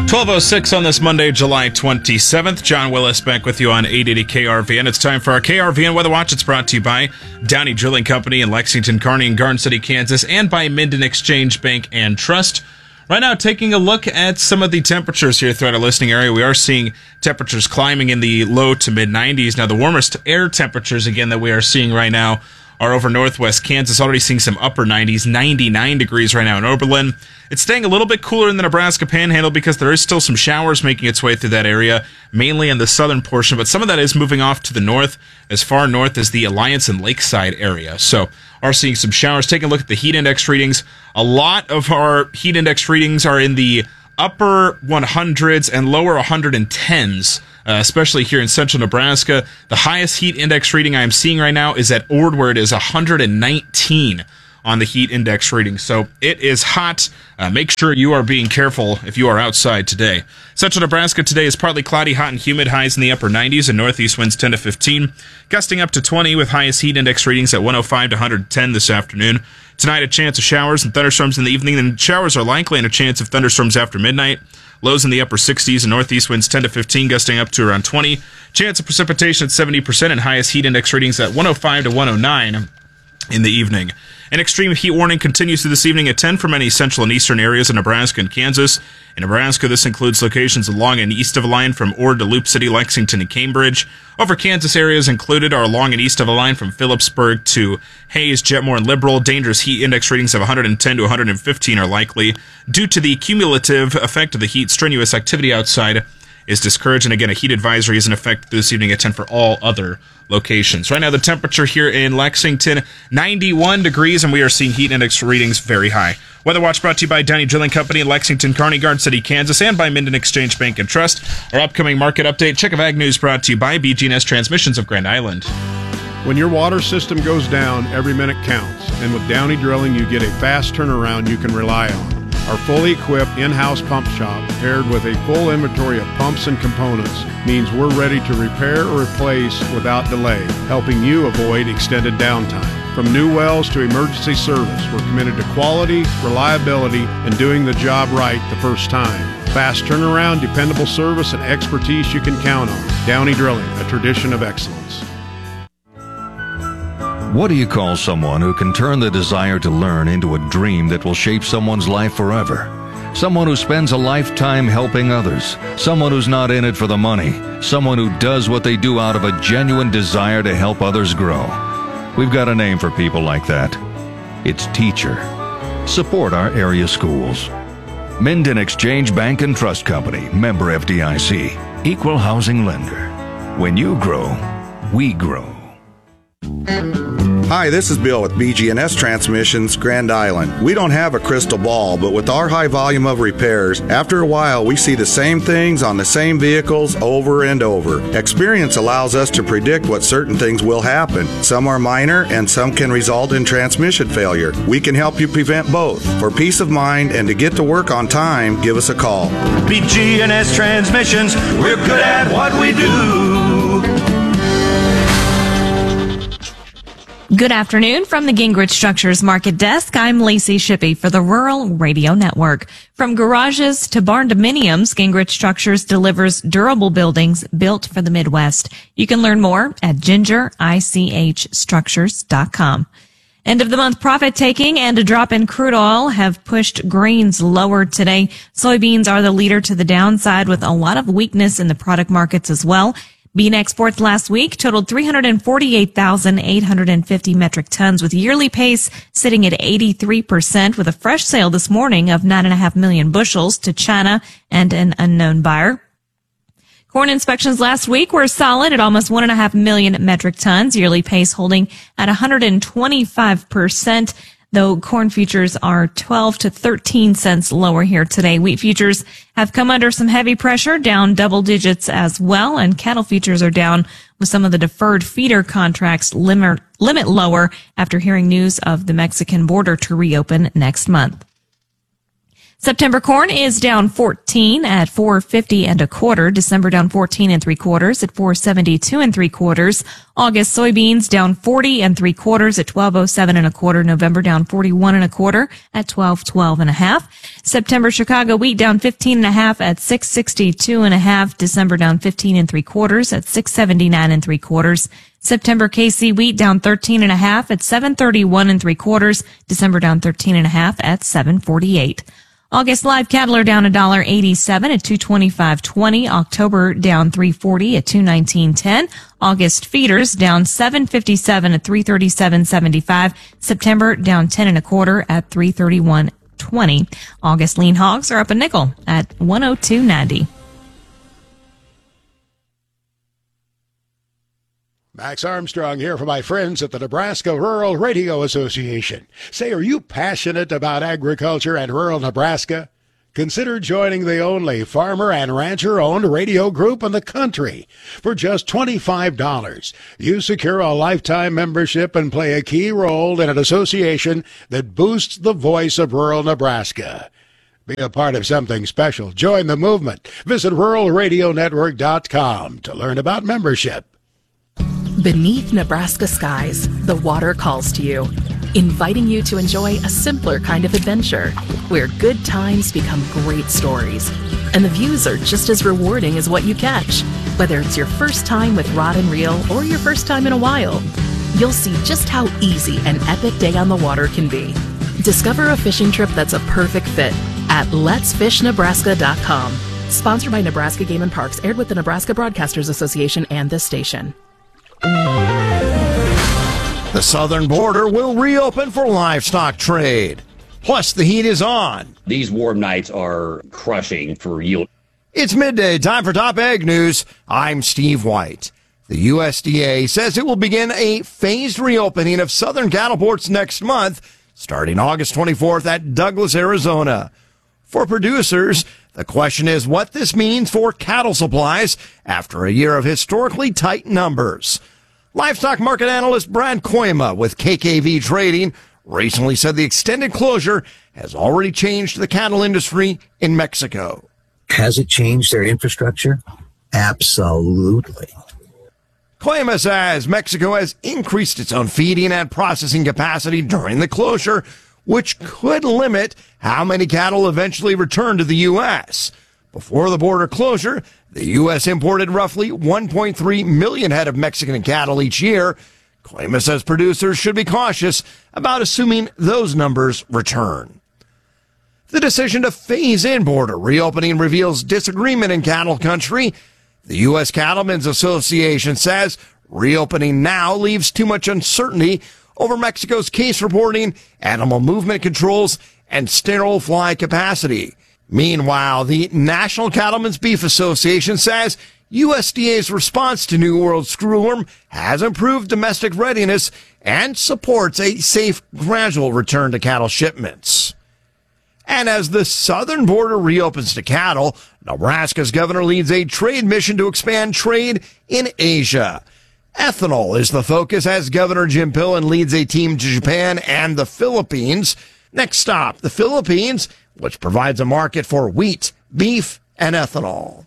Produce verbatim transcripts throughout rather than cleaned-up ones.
twelve oh six on this Monday, July twenty-seventh. John Willis back with you on eight eighty K R V N. It's time for our K R V N Weather Watch. It's brought to you by Downey Drilling Company in Lexington, Kearney, and Garden City, Kansas, and by Minden Exchange Bank and Trust. Right now, taking a look at some of the temperatures here throughout our listening area, we are seeing temperatures climbing in the low to mid nineties. Now, the warmest air temperatures, again, that we are seeing right now are over northwest Kansas, already seeing some upper nineties, ninety-nine degrees right now in Oberlin. It's staying a little bit cooler in the Nebraska Panhandle because there is still some showers making its way through that area, mainly in the southern portion, but some of that is moving off to the north, as far north as the Alliance and Lakeside area. So, are seeing some showers. Taking a look at the heat index readings, a lot of our heat index readings are in the upper one hundreds and lower one hundred tens. Uh, especially here in central Nebraska. The highest heat index reading I'm seeing right now is at Ord, where it is one hundred nineteen on the heat index reading. So it is hot. Uh, make sure you are being careful if you are outside today. Central Nebraska today is partly cloudy, hot and humid, highs in the upper nineties, and northeast winds ten to fifteen, gusting up to twenty with highest heat index readings at one oh five to one hundred ten this afternoon. Tonight, a chance of showers and thunderstorms in the evening, and showers are likely and a chance of thunderstorms after midnight. Lows in the upper sixties and northeast winds ten to fifteen, gusting up to around twenty. Chance of precipitation at seventy percent and highest heat index readings at one oh five to one oh nine in the evening. An extreme heat warning continues through this evening at ten for many central and eastern areas of Nebraska and Kansas. In Nebraska, this includes locations along and east of a line from Ord to Loop City, Lexington, and Cambridge. Over Kansas, areas included are along and east of a line from Phillipsburg to Hayes, Jetmore, and Liberal. Dangerous heat index readings of one hundred ten to one hundred fifteen are likely. Due to the cumulative effect of the heat, strenuous activity outside is discouraged, and again, a heat advisory is in effect this evening at ten for all other locations. Right now, the temperature here in Lexington, ninety-one degrees, and we are seeing heat index readings very high. Weather Watch brought to you by Downey Drilling Company in Lexington, Kearney, Garden City, Kansas, and by Minden Exchange Bank and Trust. Our upcoming market update, check of Ag News, brought to you by B G and S Transmissions of Grand Island. When your water system goes down, every minute counts, and with Downey Drilling, you get a fast turnaround you can rely on. Our fully equipped in-house pump shop, paired with a full inventory of pumps and components, means we're ready to repair or replace without delay, helping you avoid extended downtime. From new wells to emergency service, we're committed to quality, reliability, and doing the job right the first time. Fast turnaround, dependable service, and expertise you can count on. Downey Drilling, a tradition of excellence. What do you call someone who can turn the desire to learn into a dream that will shape someone's life forever? Someone who spends a lifetime helping others. Someone who's not in it for the money. Someone who does what they do out of a genuine desire to help others grow. We've got a name for people like that. It's teacher. Support our area schools. Minden Exchange Bank and Trust Company, member F D I C, equal housing lender. When you grow, we grow. Hi, this is Bill with B G and S Transmissions, Grand Island. We don't have a crystal ball, but with our high volume of repairs, after a while we see the same things on the same vehicles over and over. Experience allows us to predict what certain things will happen. Some are minor and some can result in transmission failure. We can help you prevent both. For peace of mind and to get to work on time, give us a call. B G and S Transmissions, we're good at what we do. Good afternoon from the Gingrich Structures Market Desk. I'm Lacey Shippey for the Rural Radio Network. From garages to barn dominiums, Gingrich Structures delivers durable buildings built for the Midwest. You can learn more at ginger ich structures dot com. End of the month profit taking and a drop in crude oil have pushed grains lower today. Soybeans are the leader to the downside with a lot of weakness in the product markets as well. Bean exports last week totaled three hundred forty-eight thousand eight hundred fifty metric tons, with yearly pace sitting at eighty-three percent, with a fresh sale this morning of nine point five million bushels to China and an unknown buyer. Corn inspections last week were solid at almost one point five million metric tons, yearly pace holding at one hundred twenty-five percent. Though corn futures are twelve to thirteen cents lower here today. Wheat futures have come under some heavy pressure, down double digits as well, and cattle futures are down with some of the deferred feeder contracts limit, limit lower after hearing news of the Mexican border to reopen next month. September corn is down fourteen at four fifty and a quarter. December down fourteen and three quarters at four seventy-two and three quarters. August soybeans down forty and three quarters at twelve oh seven and a quarter. November down forty-one and a quarter at twelve twelve and a half. September Chicago wheat down fifteen and a half at six sixty-two and a half. December down fifteen and three quarters at six seventy-nine and three quarters. September K C wheat down thirteen and a half at seven thirty-one and three quarters. December down thirteen and a half at seven forty-eight. August live cattle are down one dollar eighty-seven at two twenty-five twenty. October down three forty at two nineteen ten. August feeders down seven fifty-seven at three thirty-seven seventy-five. September down ten and a quarter at three thirty-one twenty. August lean hogs are up a nickel at one oh two ninety. Max Armstrong here for my friends at the Nebraska Rural Radio Association. Say, are you passionate about agriculture and rural Nebraska? Consider joining the only farmer and rancher-owned radio group in the country. For just twenty-five dollars, you secure a lifetime membership and play a key role in an association that boosts the voice of rural Nebraska. Be a part of something special. Join the movement. Visit rural radio network dot com to learn about membership. Beneath Nebraska skies, the water calls to you, inviting you to enjoy a simpler kind of adventure, where good times become great stories, and the views are just as rewarding as what you catch. Whether it's your first time with rod and reel or your first time in a while, you'll see just how easy an epic day on the water can be. Discover a fishing trip that's a perfect fit at lets fish nebraska dot com. Sponsored by Nebraska Game and Parks, aired with the Nebraska Broadcasters Association and this station. The southern border will reopen for livestock trade. Plus, the heat is on. These warm nights are crushing for yield. It's midday, time for Top Ag News. I'm Steve White. The U S D A says it will begin a phased reopening of southern cattle ports next month, starting August twenty-fourth at Douglas, Arizona. For producers, the question is what this means for cattle supplies after a year of historically tight numbers. Livestock market analyst Brad Koima with K K V Trading recently said the extended closure has already changed the cattle industry in Mexico. Has it changed their infrastructure? Absolutely. Koima says Mexico has increased its own feeding and processing capacity during the closure, which could limit how many cattle eventually return to the U S. Before the border closure, the U S imported roughly one point three million head of Mexican cattle each year. Koima says producers should be cautious about assuming those numbers return. The decision to phase in border reopening reveals disagreement in cattle country. The U S Cattlemen's Association says reopening now leaves too much uncertainty over Mexico's case reporting, animal movement controls, and sterile fly capacity. Meanwhile, the National Cattlemen's Beef Association says U S D A's response to New World screwworm has improved domestic readiness and supports a safe, gradual return to cattle shipments. And as the southern border reopens to cattle, Nebraska's governor leads a trade mission to expand trade in Asia. Ethanol is the focus as Governor Jim Pillen leads a team to Japan and the Philippines. Next stop, the Philippines, which provides a market for wheat, beef, and ethanol.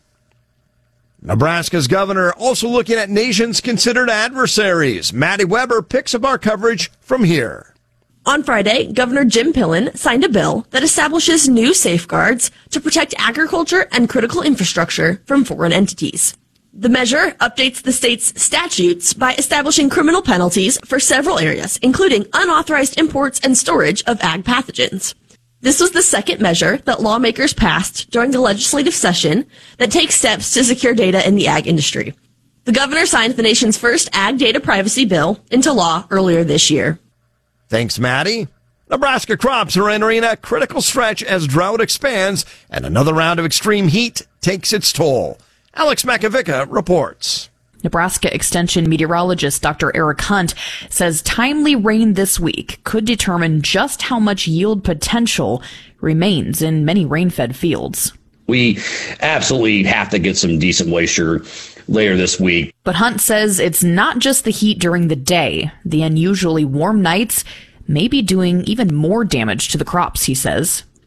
Nebraska's governor also looking at nations considered adversaries. Maddie Weber picks up our coverage from here. On Friday, Governor Jim Pillen signed a bill that establishes new safeguards to protect agriculture and critical infrastructure from foreign entities. The measure updates the state's statutes by establishing criminal penalties for several areas, including unauthorized imports and storage of ag pathogens. This was the second measure that lawmakers passed during the legislative session that takes steps to secure data in the ag industry. The governor signed the nation's first ag data privacy bill into law earlier this year. Thanks, Maddie. Nebraska crops are entering a critical stretch as drought expands and another round of extreme heat takes its toll. Alex Makovica reports. Nebraska Extension meteorologist Doctor Eric Hunt says timely rain this week could determine just how much yield potential remains in many rain-fed fields. We absolutely have to get some decent moisture later this week. But Hunt says it's not just the heat during the day. The unusually warm nights may be doing even more damage to the crops, he says.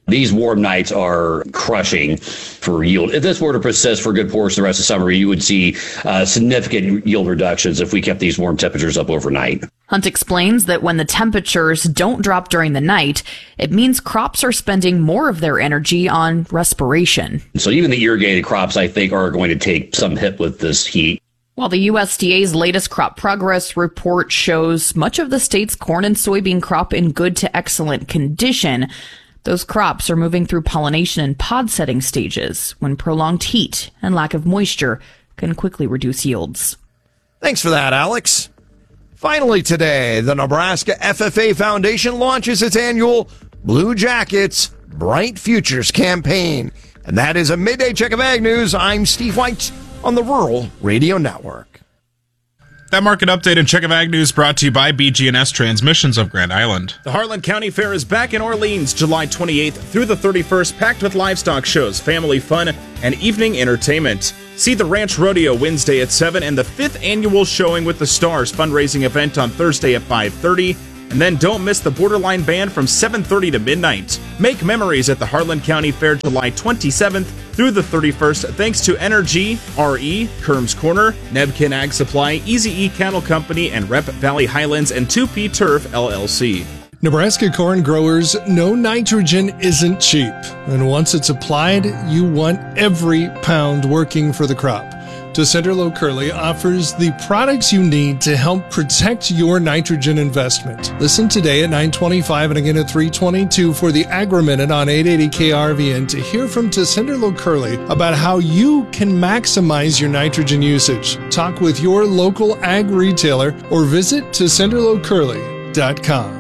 These warm nights are crushing for yield. If this were to persist for a good portion of the rest of summer, you would see uh, significant yield reductions if we kept these warm temperatures up overnight. Hunt explains that when the temperatures don't drop during the night, it means crops are spending more of their energy on respiration. So even the irrigated crops, I think, are going to take some hit with this heat. While the U S D A's latest crop progress report shows much of the state's corn and soybean crop in good to excellent condition, those crops are moving through pollination and pod setting stages when prolonged heat and lack of moisture can quickly reduce yields. Thanks for that, Alex. Finally today, the Nebraska F F A Foundation launches its annual Blue Jackets Bright Futures campaign. And that is a midday check of Ag News. I'm Steve White on the Rural Radio Network. That market update and check of Ag News brought to you by B G N S Transmissions of Grand Island. The Harlan County Fair is back in Orleans July twenty-eighth through the thirty-first, packed with livestock shows, family fun, and evening entertainment. See the Ranch Rodeo Wednesday at seven and the fifth annual Showing with the Stars fundraising event on Thursday at five thirty. And then don't miss the Borderline Band from seven thirty to midnight. Make memories at the Harlan County Fair July twenty-seventh through the thirty-first, thanks to Energy, R E, Kerms Corner, Nebkin Ag Supply, Easy E Cattle Company, and Rep Valley Highlands and two P Turf, L L C. Nebraska corn growers know nitrogen isn't cheap, and once it's applied, you want every pound working for the crop. Tessenderlo Curley offers the products you need to help protect your nitrogen investment. Listen today at nine twenty-five and again at three twenty-two for the Agri-Minute on eight eighty K R V N to hear from Tessenderlo Curley about how you can maximize your nitrogen usage. Talk with your local ag retailer or visit tessenderlo curley dot com.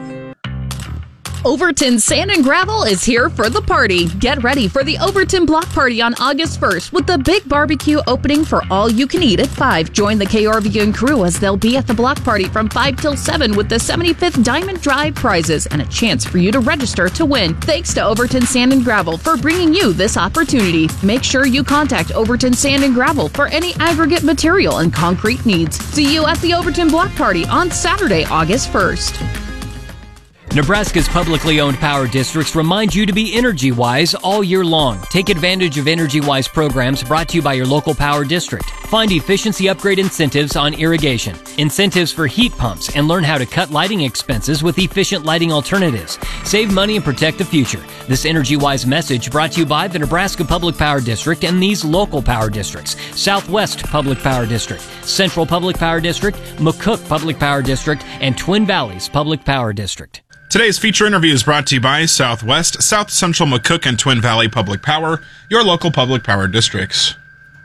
Overton Sand and Gravel is here for the party. Get ready for the Overton Block Party on August first with the big barbecue opening for all you can eat at five. Join the K R V N crew as they'll be at the block party from five till seven with the seventy-fifth Diamond Drive prizes and a chance for you to register to win. Thanks to Overton Sand and Gravel for bringing you this opportunity. Make sure you contact Overton Sand and Gravel for any aggregate material and concrete needs. See you at the Overton Block Party on Saturday, August first. Nebraska's publicly owned power districts remind you to be energy-wise all year long. Take advantage of energy-wise programs brought to you by your local power district. Find efficiency upgrade incentives on irrigation, incentives for heat pumps, and learn how to cut lighting expenses with efficient lighting alternatives. Save money and protect the future. This energy-wise message brought to you by the Nebraska Public Power District and these local power districts: Southwest Public Power District, Central Public Power District, McCook Public Power District, and Twin Valleys Public Power District. Today's feature interview is brought to you by Southwest, South Central McCook, and Twin Valley Public Power, your local public power districts.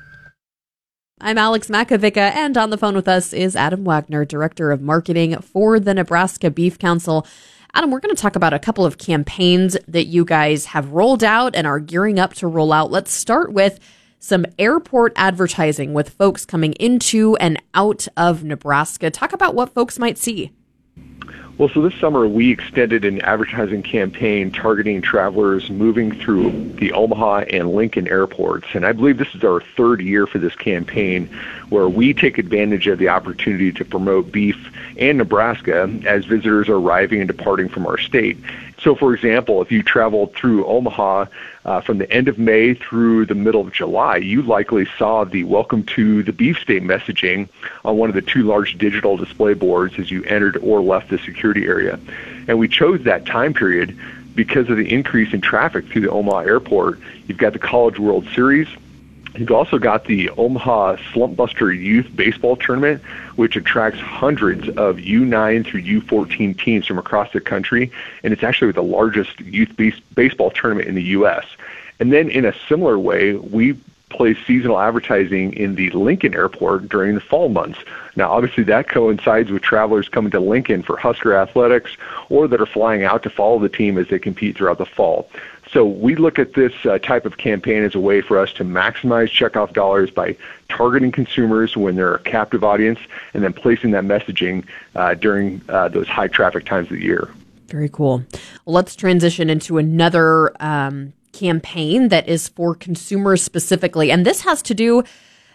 I'm Alex Makovica, and on the phone with us is Adam Wagner, Director of Marketing for the Nebraska Beef Council. Adam, we're going to talk about a couple of campaigns that you guys have rolled out and are gearing up to roll out. Let's start with some airport advertising with folks coming into and out of Nebraska. Talk about what folks might see. Well, so this summer we extended an advertising campaign targeting travelers moving through the Omaha and Lincoln airports. And I believe this is our third year for this campaign, where we take advantage of the opportunity to promote beef and Nebraska as visitors are arriving and departing from our state. So, for example, if you traveled through Omaha uh, from the end of May through the middle of July, you likely saw the Welcome to the Beef State messaging on one of the two large digital display boards as you entered or left the security area. And we chose that time period because of the increase in traffic through the Omaha airport. You've got the College World Series. You've also got the Omaha Slump Buster Youth Baseball Tournament, which attracts hundreds of U nine through U fourteen teams from across the country, and it's actually the largest youth base- baseball tournament in the U S. And then in a similar way, we place seasonal advertising in the Lincoln Airport during the fall months. Now, obviously, that coincides with travelers coming to Lincoln for Husker athletics or that are flying out to follow the team as they compete throughout the fall. So we look at this uh, type of campaign as a way for us to maximize checkoff dollars by targeting consumers when they're a captive audience and then placing that messaging uh, during uh, those high traffic times of the year. Very cool. Well, let's transition into another um, campaign that is for consumers specifically. And this has to do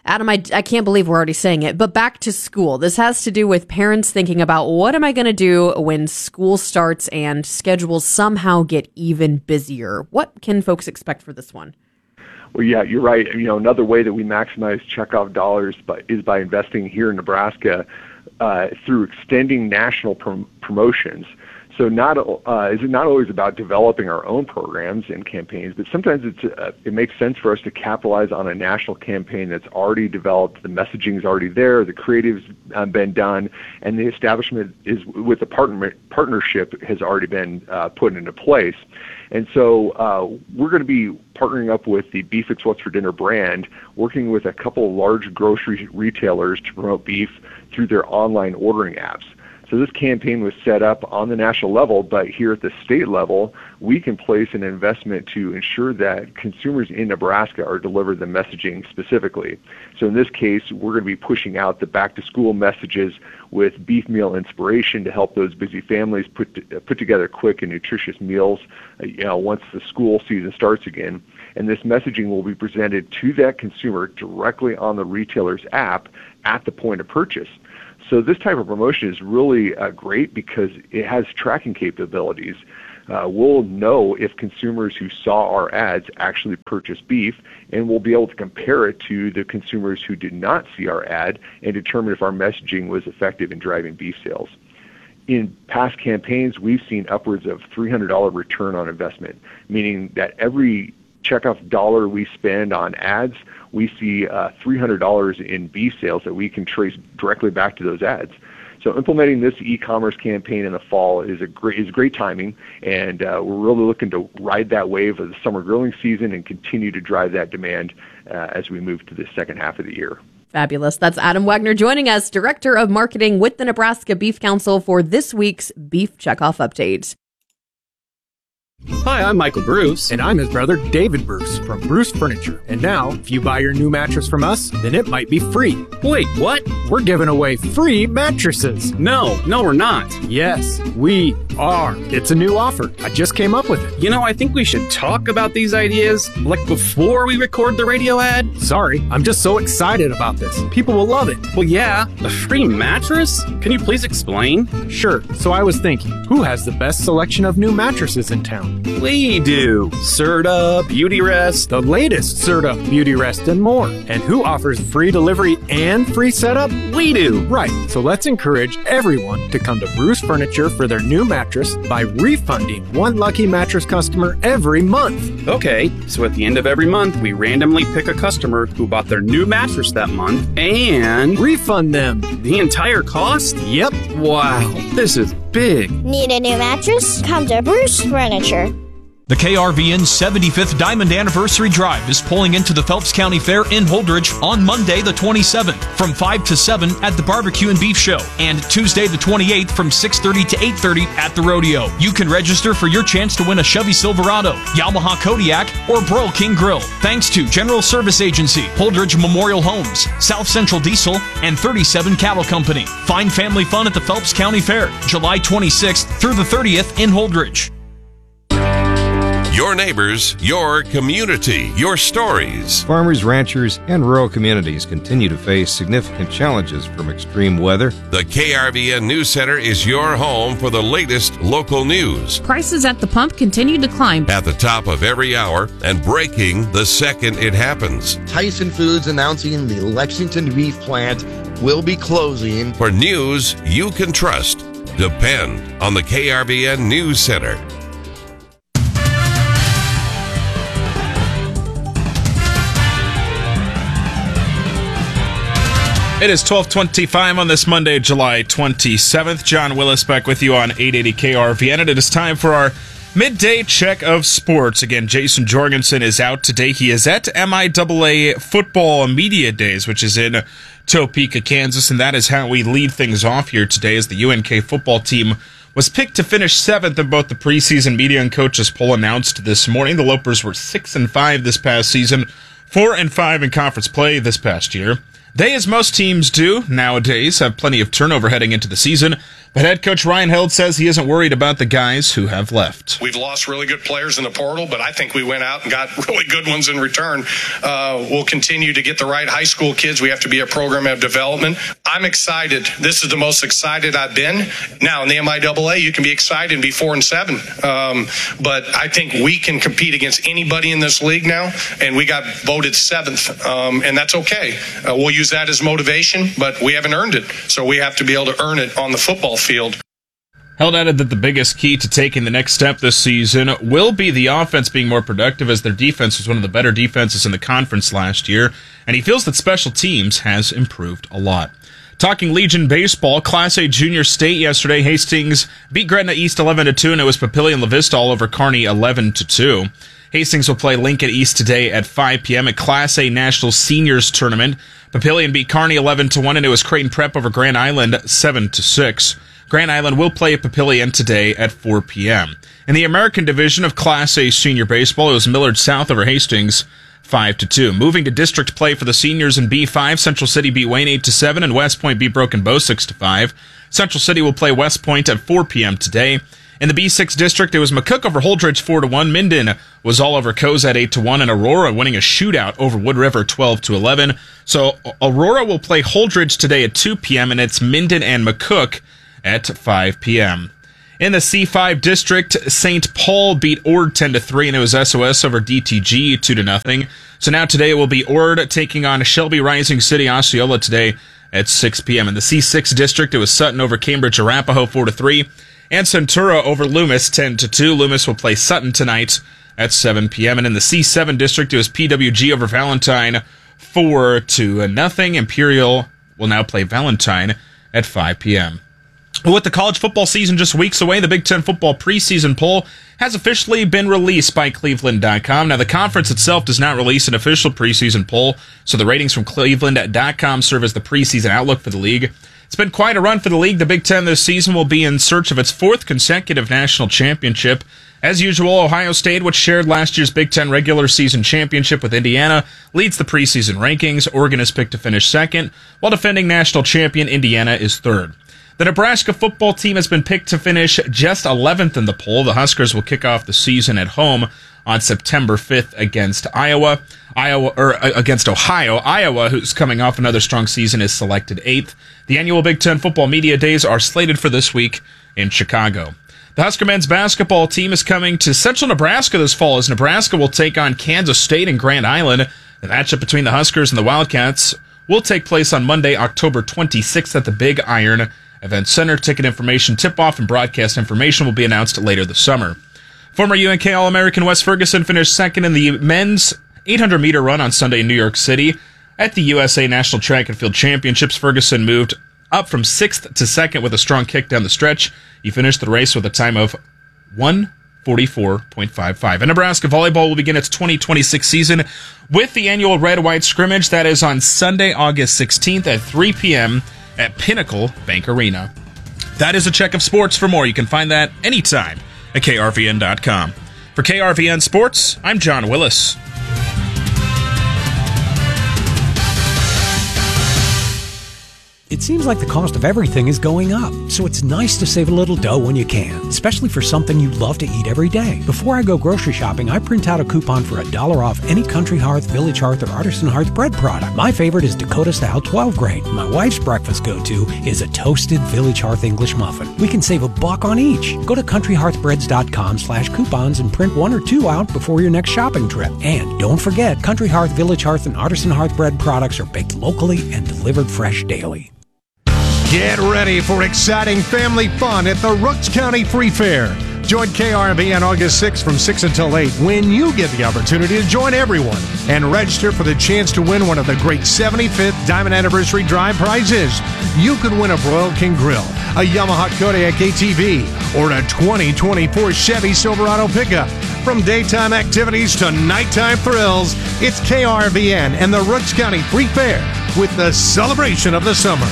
Adam, I, I can't believe we're already saying it, but back to school. This has to do with parents thinking about what am I going to do when school starts and schedules somehow get even busier. What can folks expect for this one? Well, yeah, you're right. You know, another way that we maximize checkoff dollars by, is by investing here in Nebraska uh, through extending national prom- promotions. So not uh, is it not always about developing our own programs and campaigns, but sometimes it's uh, it makes sense for us to capitalize on a national campaign that's already developed, the messaging is already there, the creative's uh, been done, and the establishment is with the partner partnership has already been uh, put into place. And so uh, we're going to be partnering up with the Beef It's What's for Dinner brand, working with a couple of large grocery retailers to promote beef through their online ordering apps. So this campaign was set up on the national level, but here at the state level, we can place an investment to ensure that consumers in Nebraska are delivered the messaging specifically. So in this case, we're going to be pushing out the back-to-school messages with beef meal inspiration to help those busy families put to, put together quick and nutritious meals, uh, you know, once the school season starts again. And this messaging will be presented to that consumer directly on the retailer's app at the point of purchase. So this type of promotion is really uh, great because it has tracking capabilities. Uh, we'll know if consumers who saw our ads actually purchased beef, and we'll be able to compare it to the consumers who did not see our ad and determine if our messaging was effective in driving beef sales. In past campaigns, we've seen upwards of three hundred dollars return on investment, meaning that every checkoff dollar we spend on ads, we see uh, three hundred dollars in beef sales that we can trace directly back to those ads. So implementing this e-commerce campaign in the fall is a great is great timing, and uh, we're really looking to ride that wave of the summer grilling season and continue to drive that demand uh, as we move to the second half of the year. Fabulous. That's Adam Wagner joining us, Director of Marketing with the Nebraska Beef Council, for this week's Beef Checkoff Update. Hi, I'm Michael Bruce. And I'm his brother, David Bruce, from Bruce Furniture. And now, if you buy your new mattress from us, then it might be free. Wait, what? We're giving away free mattresses. No, no, we're not. Yes, we are. It's a new offer. I just came up with it. You know, I think we should talk about these ideas, like before we record the radio ad. Sorry, I'm just so excited about this. People will love it. Well, yeah, a free mattress? Can you please explain? Sure. So I was thinking, who has the best selection of new mattresses in town? We do. Serta, Beautyrest, the latest Serta, Beautyrest, and more. And who offers free delivery and free setup? We do. Right. So let's encourage everyone to come to Bruce Furniture for their new mattress by refunding one lucky mattress customer every month. Okay, so at the end of every month, we randomly pick a customer who bought their new mattress that month and refund them the entire cost? Yep. Wow, this is big. Need a new mattress? Come to Bruce Furniture. The K R V N seventy-fifth Diamond Anniversary Drive is pulling into the Phelps County Fair in Holdridge on Monday the twenty-seventh from five to seven at the Barbecue and Beef Show, and Tuesday the twenty-eighth from six thirty to eight thirty at the Rodeo. You can register for your chance to win a Chevy Silverado, Yamaha Kodiak, or Broil King Grill. Thanks to General Service Agency, Holdridge Memorial Homes, South Central Diesel, and thirty-seven Cattle Company. Find family fun at the Phelps County Fair, July twenty-sixth through the thirtieth in Holdridge. Your neighbors, your community, your stories. Farmers, ranchers, and rural communities continue to face significant challenges from extreme weather. The K R V N News Center is your home for the latest local news. Prices at the pump continue to climb. At the top of every hour and breaking the second it happens. Tyson Foods announcing the Lexington beef plant will be closing. For news you can trust, depend on the K R V N News Center. It is twelve twenty-five on this Monday, July twenty-seventh. John Willis back with you on eight eighty K R V N, and it is time for our midday check of sports. Again, Jason Jorgensen is out today. He is at M I A A Football Media Days, which is in Topeka, Kansas, and that is how we lead things off here today as the U N K football team was picked to finish seventh in both the preseason media and coaches poll announced this morning. The Lopers were six and five this past season, four and five in conference play this past year. They, as most teams do nowadays, have plenty of turnover heading into the season, but head coach Ryan Held says he isn't worried about the guys who have left. We've lost really good players in the portal, but I think we went out and got really good ones in return. Uh, we'll continue to get the right high school kids. We have to be a program of development. I'm excited. This is the most excited I've been. Now, in the M I A A, you can be excited and be four and seven. Um, but I think we can compete against anybody in this league now, and we got voted seventh, um, and that's okay. Uh, we'll use that as motivation, but we haven't earned it, so we have to be able to earn it on the football field. Held added that the biggest key to taking the next step this season will be the offense being more productive, as their defense was one of the better defenses in the conference last year, and he feels that special teams has improved a lot. Talking Legion baseball, Class A Junior State yesterday, Hastings beat Gretna East eleven to two, and it was Papillion La Vista all over Kearney eleven to two. Hastings will play Lincoln East today at five p.m. at Class A National Seniors Tournament. Papillion beat Kearney eleven to one, and it was Creighton Prep over Grand Island seven to six. Grand Island will play Papillion today at four p.m. In the American Division of Class A Senior Baseball, it was Millard South over Hastings five to two. Moving to district play for the seniors in B five, Central City beat Wayne eight to seven, and West Point beat Broken Bow six to five. Central City will play West Point at four p.m. today. In the B six district, it was McCook over Holdridge four to one. Minden was all over Cozad eight to one, and Aurora winning a shootout over Wood River twelve to eleven. So Aurora will play Holdridge today at two p.m., and it's Minden and McCook at five p.m. In the C five district, Saint Paul beat Ord ten to three, and it was S O S over D T G two to nothing. So now today it will be Ord taking on Shelby Rising City Osceola today at six p.m. In the C six district, it was Sutton over Cambridge Arapahoe four to three, and Centura over Loomis ten to two. Loomis will play Sutton tonight at seven p.m. And in the C seven district, it was P W G over Valentine four to nothing. Imperial will now play Valentine at five p.m. With the college football season just weeks away, the Big Ten football preseason poll has officially been released by Cleveland dot com. Now, the conference itself does not release an official preseason poll, so the ratings from Cleveland dot com serve as the preseason outlook for the league. It's been quite a run for the league. The Big Ten this season will be in search of its fourth consecutive national championship. As usual, Ohio State, which shared last year's Big Ten regular season championship with Indiana, leads the preseason rankings. Oregon is picked to finish second, while defending national champion Indiana is third. The Nebraska football team has been picked to finish just eleventh in the poll. The Huskers will kick off the season at home on September fifth against Iowa. Iowa or uh, against Ohio. Iowa, who's coming off another strong season, is selected eighth. The annual Big Ten football media days are slated for this week in Chicago. The Husker men's basketball team is coming to Central Nebraska this fall, as Nebraska will take on Kansas State in Grand Island. The matchup between the Huskers and the Wildcats will take place on Monday, October twenty-sixth at the Big Iron Event Center. Ticket information, tip-off, and broadcast information will be announced later this summer. Former U N K All-American Wes Ferguson finished second in the men's eight hundred meter run on Sunday in New York City. At the U S A National Track and Field Championships, Ferguson moved up from sixth to second with a strong kick down the stretch. He finished the race with a time of one forty-four point five five. And Nebraska volleyball will begin its twenty twenty-six season with the annual Red-White scrimmage. That is on Sunday, August sixteenth at three p.m. at Pinnacle Bank Arena. That is a check of sports. For more, you can find that anytime at K R V N dot com. For K R V N Sports, I'm John Willis. It seems like the cost of everything is going up, so it's nice to save a little dough when you can, especially for something you love to eat every day. Before I go grocery shopping, I print out a coupon for a dollar off any Country Hearth, Village Hearth, or Artisan Hearth bread product. My favorite is Dakota Style twelve grain. My wife's breakfast go-to is a toasted Village Hearth English muffin. We can save a buck on each. Go to country hearth breads dot com slash coupons and print one or two out before your next shopping trip. And don't forget, Country Hearth, Village Hearth, and Artisan Hearth bread products are baked locally and delivered fresh daily. Get ready for exciting family fun at the Rooks County Free Fair. Join K R V N August sixth from six until eight when you get the opportunity to join everyone and register for the chance to win one of the great seventy-fifth Diamond Anniversary Drive prizes. You could win a Broil King Grill, a Yamaha Kodiak A T V, or a twenty twenty-four Chevy Silverado pickup. From daytime activities to nighttime thrills, it's K R V N and the Rooks County Free Fair with the celebration of the summer.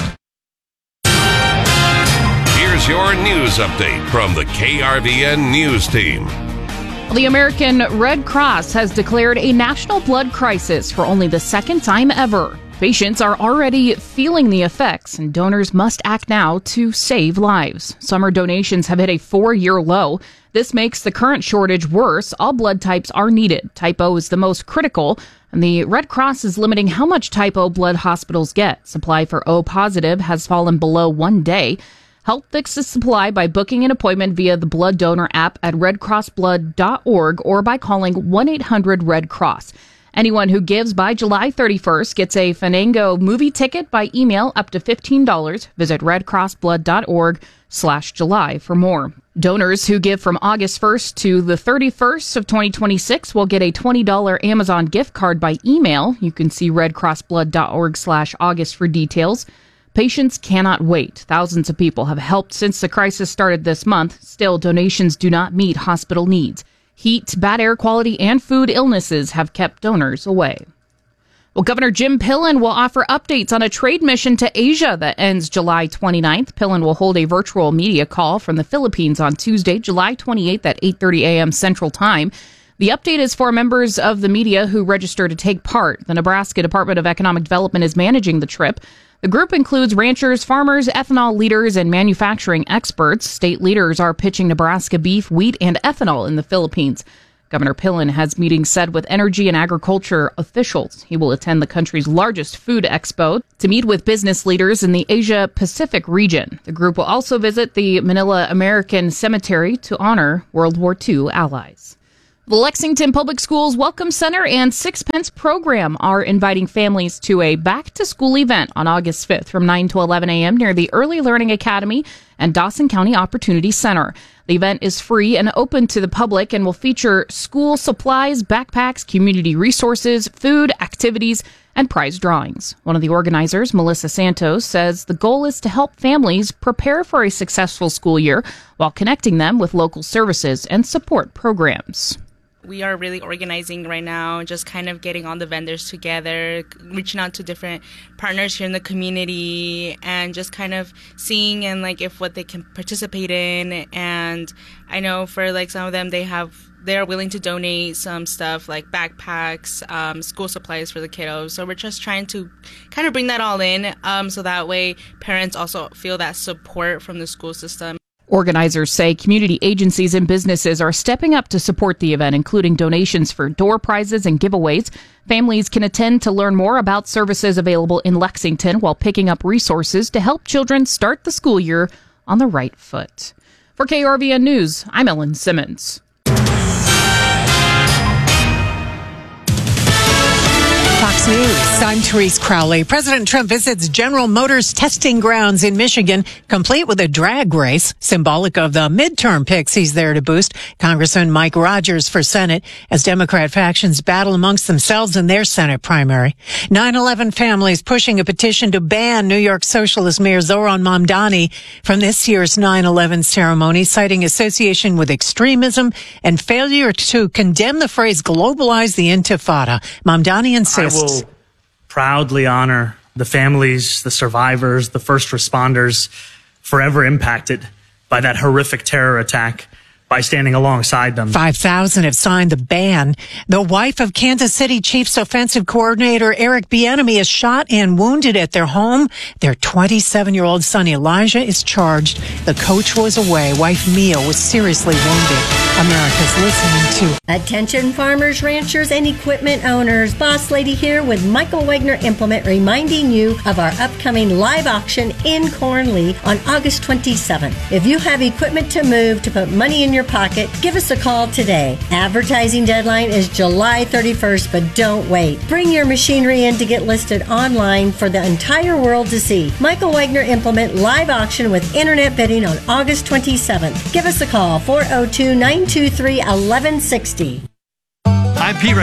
Here's your news update from the K R V N News Team. The American Red Cross has declared a national blood crisis for only the second time ever. Patients are already feeling the effects, and donors must act now to save lives. Summer donations have hit a four-year low. This makes the current shortage worse. All blood types are needed. Type O is the most critical, and the Red Cross is limiting how much Type O blood hospitals get. Supply for O positive has fallen below one day. Help fix the supply by booking an appointment via the blood donor app at red cross blood dot org or by calling one eight hundred red cross. Anyone who gives by July thirty-first gets a Fandango movie ticket by email up to fifteen dollars. Visit red cross blood dot org slash July for more. Donors who give from August first to the thirty-first of twenty twenty-six will get a twenty dollars Amazon gift card by email. You can see red cross blood dot org slash August for details. Patients cannot wait. Thousands of people have helped since the crisis started this month. Still, donations do not meet hospital needs. Heat, bad air quality, and food illnesses have kept donors away. Well, Governor Jim Pillen will offer updates on a trade mission to Asia that ends July twenty-ninth. Pillen will hold a virtual media call from the Philippines on Tuesday, July twenty-eighth at eight thirty a.m. Central Time. The update is for members of the media who register to take part. The Nebraska Department of Economic Development is managing the trip. The group includes ranchers, farmers, ethanol leaders, and manufacturing experts. State leaders are pitching Nebraska beef, wheat, and ethanol in the Philippines. Governor Pillen has meetings set with energy and agriculture officials. He will attend the country's largest food expo to meet with business leaders in the Asia-Pacific region. The group will also visit the Manila American Cemetery to honor World War Two allies. The Lexington Public Schools Welcome Center and Sixpence program are inviting families to a back-to-school event on August fifth from nine to eleven a.m. near the Early Learning Academy and Dawson County Opportunity Center. The event is free and open to the public and will feature school supplies, backpacks, community resources, food, activities, and prize drawings. One of the organizers, Melissa Santos, says the goal is to help families prepare for a successful school year while connecting them with local services and support programs. We are really organizing right now, just kind of getting all the vendors together, reaching out to different partners here in the community, and just kind of seeing and like if what they can participate in. And I know for like some of them, they have they're willing to donate some stuff like backpacks, um, school supplies for the kiddos. So we're just trying to kind of bring that all in, um, so that way parents also feel that support from the school system. Organizers say community agencies and businesses are stepping up to support the event, including donations for door prizes and giveaways. Families can attend to learn more about services available in Lexington while picking up resources to help children start the school year on the right foot. For K R V N News, I'm Ellen Simmons. Fox News, I'm Therese Crowley. President Trump visits General Motors testing grounds in Michigan, complete with a drag race, symbolic of the midterm picks he's there to boost. Congressman Mike Rogers for Senate as Democrat factions battle amongst themselves in their Senate primary. nine eleven families pushing a petition to ban New York Socialist Mayor Zohran Mamdani from this year's nine eleven ceremony, citing association with extremism and failure to condemn the phrase globalize the Intifada. Mamdani insists. I will proudly honor the families, the survivors, the first responders forever impacted by that horrific terror attack by standing alongside them. five thousand have signed the ban. The wife of Kansas City Chiefs offensive coordinator Eric Bieniemy is shot and wounded at their home. Their twenty-seven-year-old son Elijah is charged. The coach was away. Wife Mia was seriously wounded. America's listening to. Attention farmers, ranchers, and equipment owners. Boss Lady here with Michael Wagner Implement reminding you of our upcoming live auction in Cornley on August twenty-seventh. If you have equipment to move to put money in your pocket, give us a call today. Advertising deadline is July thirty-first, but don't wait. Bring your machinery in to get listed online for the entire world to see. Michael Wagner Implement live auction with internet bidding on August twenty-seventh. Give us a call, four oh two, nine two three, one one six oh. I'm Pete